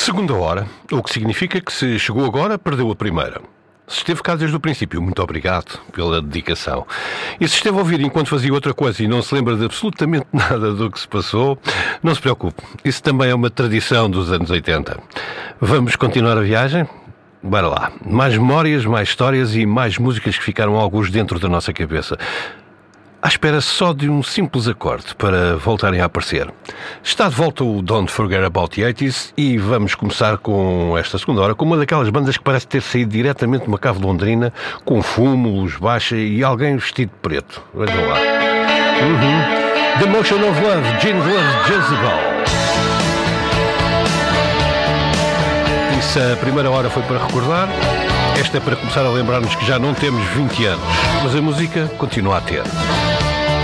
Segunda hora, o que significa que se chegou agora, perdeu a primeira. Se esteve cá desde o princípio, muito obrigado pela dedicação. E se esteve a ouvir enquanto fazia outra coisa e não se lembra de absolutamente nada do que se passou, não se preocupe, isso também é uma tradição dos anos 80. Vamos continuar a viagem? Bora lá. Mais memórias, mais histórias e mais músicas que ficaram alguns dentro da nossa cabeça. À espera só de um simples acorde para voltarem a aparecer. Está de volta o Don't Forget About the 80s e vamos começar com esta segunda hora com uma daquelas bandas que parece ter saído diretamente de uma cave londrina, com fumo, luz baixa e alguém vestido de preto. Vejam lá. The Motion of Love, Gene Love Jezebel. E se a primeira hora foi para recordar, esta é para começar a lembrar-nos que já não temos 20 anos, mas a música continua a ter.